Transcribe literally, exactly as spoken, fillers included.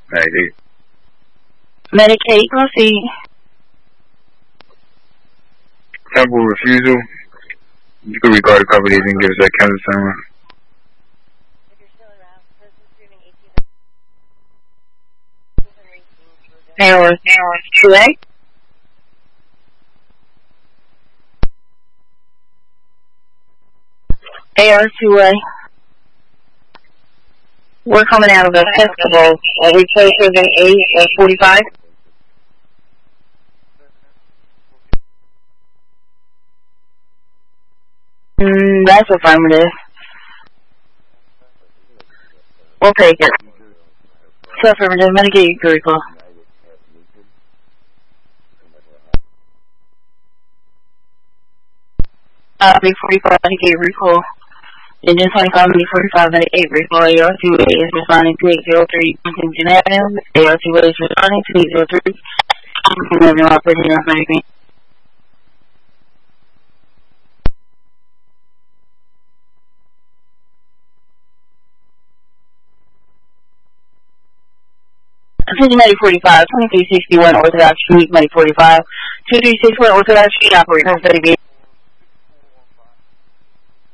ninety-eight. Medicaid, proceed. Temple refusal. You can regard a couple of these and give us that counter summary. Error, error, two A. A R two A. We're coming out of a festival. Are we closer than eight or forty-five? Mm, that's affirmative. We'll take it. So affirmative, Medicaid, critical. Uh, B forty-five, Medicaid, recall. Engine twenty-five, B forty-five, Medicaid, recall. A R two A is responding to eight zero three, Contingent Avenue. A R two A is responding to eight zero three, Contingent Avenue, operating off Medicaid. Attention Medic forty-five, twenty-three sixty-one Orthodox Street, Medic forty-five, two three six one Orthodox Street, operator thirty-eight.